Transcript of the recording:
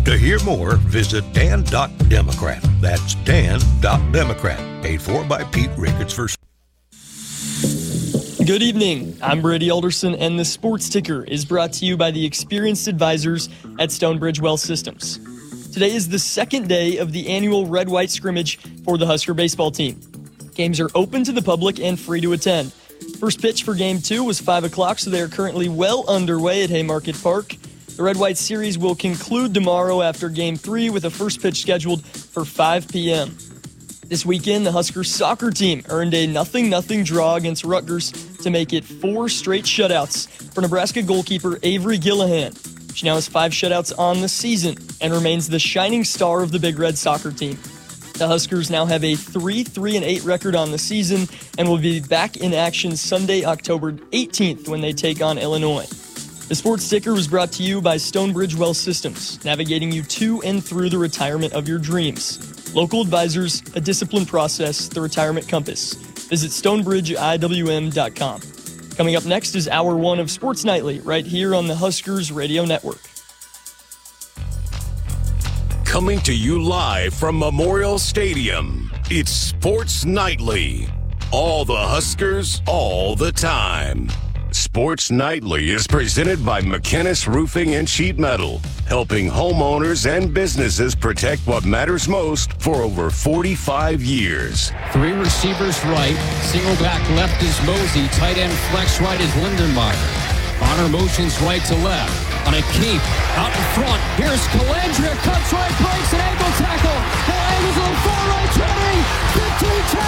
To hear more, visit Dan.Democrat. That's Dan.Democrat. Paid for by Pete Ricketts for. Good evening. I'm Brady Alderson, and the Sports Ticker is brought to you by the experienced advisors at Stonebridge Wealth Systems. Today is the second day of the annual Red-White scrimmage for the Husker baseball team. Games are open to the public and free to attend. First pitch for Game 2 was 5 o'clock, so they are currently well underway at Haymarket Park. The Red-White series will conclude tomorrow after Game 3 with a first pitch scheduled for 5 p.m. This weekend, the Husker soccer team earned a 0-0 draw against Rutgers to make it 4 straight shutouts for Nebraska goalkeeper Avery Gillihan. She now has 5 shutouts on the season and remains the shining star of the Big Red soccer team. The Huskers now have a 3-3-8 record on the season and will be back in action Sunday, October 18th when they take on Illinois. The Sports Ticker was brought to you by Stonebridge Wealth Systems, navigating you to and through the retirement of your dreams. Local advisors, a disciplined process, the retirement compass. Visit StonebridgeIWM.com. Coming up next is Hour 1 of Sports Nightly, right here on the Huskers Radio Network. Coming to you live from Memorial Stadium, it's Sports Nightly. All the Huskers, all the time. Sports Nightly is presented by McKinnis Roofing and Sheet Metal, helping homeowners and businesses protect what matters most for over 45 years. 3 receivers right, single back left is Mosey, tight end flex right is Lindenmeyer. Bonner motions right to left. On a keep, out in front, here's Calandria, cuts right, breaks an ankle tackle. The Angles on far right, turning, 15-10.